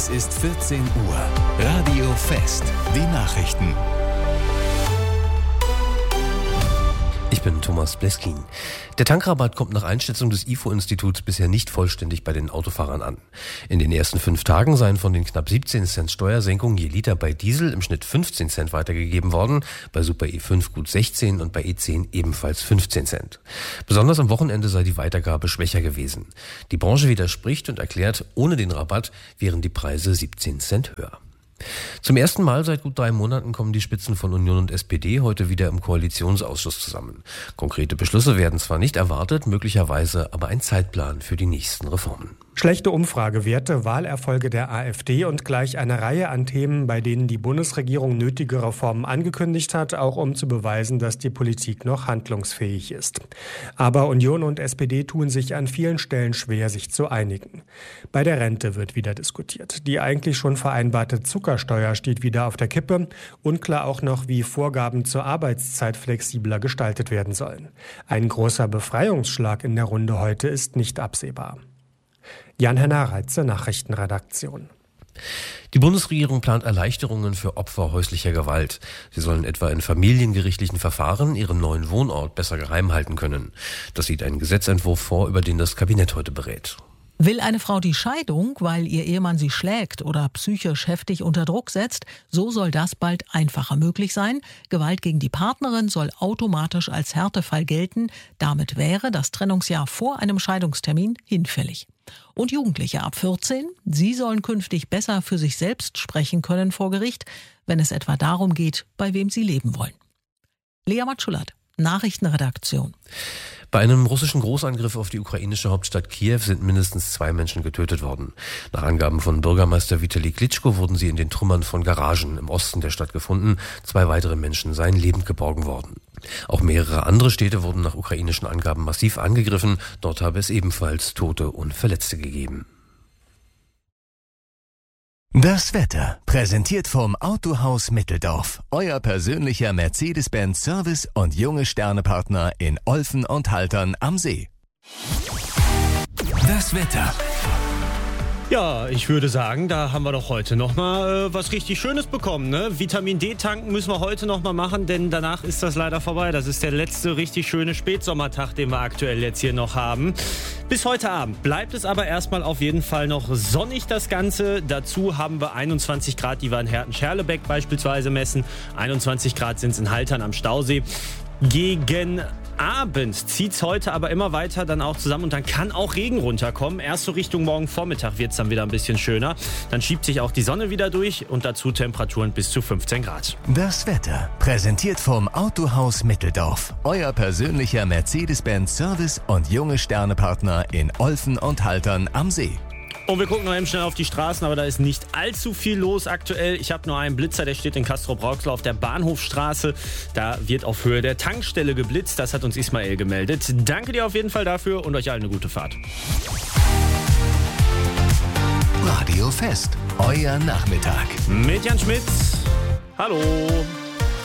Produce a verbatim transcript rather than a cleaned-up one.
Es ist vierzehn Uhr. Radio Fest. Die Nachrichten. Ich bin Thomas Bleskin. Der Tankrabatt kommt nach Einschätzung des I F O-Instituts bisher nicht vollständig bei den Autofahrern an. In den ersten fünf Tagen seien von den knapp siebzehn Cent Steuersenkung je Liter bei Diesel im Schnitt fünfzehn Cent weitergegeben worden, bei Super E fünf gut sechzehn und bei E zehn ebenfalls fünfzehn Cent. Besonders am Wochenende sei die Weitergabe schwächer gewesen. Die Branche widerspricht und erklärt, ohne den Rabatt wären die Preise siebzehn Cent höher. Zum ersten Mal seit gut drei Monaten kommen die Spitzen von Union und S P D heute wieder im Koalitionsausschuss zusammen. Konkrete Beschlüsse werden zwar nicht erwartet, möglicherweise aber ein Zeitplan für die nächsten Reformen. Schlechte Umfragewerte, Wahlerfolge der AfD und gleich eine Reihe an Themen, bei denen die Bundesregierung nötige Reformen angekündigt hat, auch um zu beweisen, dass die Politik noch handlungsfähig ist. Aber Union und S P D tun sich an vielen Stellen schwer, sich zu einigen. Bei der Rente wird wieder diskutiert. Die eigentlich schon vereinbarte Zuckersteuer steht wieder auf der Kippe. Unklar auch noch, wie Vorgaben zur Arbeitszeit flexibler gestaltet werden sollen. Ein großer Befreiungsschlag in der Runde heute ist nicht absehbar. Jan-Henner Reitze, Nachrichtenredaktion. Die Bundesregierung plant Erleichterungen für Opfer häuslicher Gewalt. Sie sollen etwa in familiengerichtlichen Verfahren ihren neuen Wohnort besser geheim halten können. Das sieht ein Gesetzentwurf vor, über den das Kabinett heute berät. Will eine Frau die Scheidung, weil ihr Ehemann sie schlägt oder psychisch heftig unter Druck setzt, so soll das bald einfacher möglich sein. Gewalt gegen die Partnerin soll automatisch als Härtefall gelten. Damit wäre das Trennungsjahr vor einem Scheidungstermin hinfällig. Und Jugendliche ab vierzehn, sie sollen künftig besser für sich selbst sprechen können vor Gericht, wenn es etwa darum geht, bei wem sie leben wollen. Lea Matschulat, Nachrichtenredaktion. Bei einem russischen Großangriff auf die ukrainische Hauptstadt Kiew sind mindestens zwei Menschen getötet worden. Nach Angaben von Bürgermeister Vitali Klitschko wurden sie in den Trümmern von Garagen im Osten der Stadt gefunden. Zwei weitere Menschen seien lebend geborgen worden. Auch mehrere andere Städte wurden nach ukrainischen Angaben massiv angegriffen. Dort habe es ebenfalls Tote und Verletzte gegeben. Das Wetter, präsentiert vom Autohaus Mitteldorf. Euer persönlicher Mercedes-Benz Service und junge Sternepartner in Olfen und Haltern am See. Das Wetter. Ja, ich würde sagen, da haben wir doch heute nochmal äh, was richtig Schönes bekommen, ne? Vitamin D tanken müssen wir heute nochmal machen, denn danach ist das leider vorbei. Das ist der letzte richtig schöne Spätsommertag, den wir aktuell jetzt hier noch haben. Bis heute Abend bleibt es aber erstmal auf jeden Fall noch sonnig, das Ganze. Dazu haben wir einundzwanzig Grad, die wir in Herten-Scherlebeck beispielsweise messen. einundzwanzig Grad sind es in Haltern am Stausee. Gegen Abend zieht es heute aber immer weiter dann auch zusammen und dann kann auch Regen runterkommen. Erst so Richtung morgen Vormittag wird es dann wieder ein bisschen schöner. Dann schiebt sich auch die Sonne wieder durch und dazu Temperaturen bis zu fünfzehn Grad. Das Wetter, präsentiert vom Autohaus Mitteldorf. Euer persönlicher Mercedes-Benz Service und junge Sternepartner in Olfen und Haltern am See. Und wir gucken noch eben schnell auf die Straßen, aber da ist nicht allzu viel los aktuell. Ich habe nur einen Blitzer, der steht in Castrop-Rauxel auf der Bahnhofstraße. Da wird auf Höhe der Tankstelle geblitzt. Das hat uns Ismael gemeldet. Danke dir auf jeden Fall dafür und euch allen eine gute Fahrt. Radio Fest, euer Nachmittag. Mit Jan Schmitz. Hallo.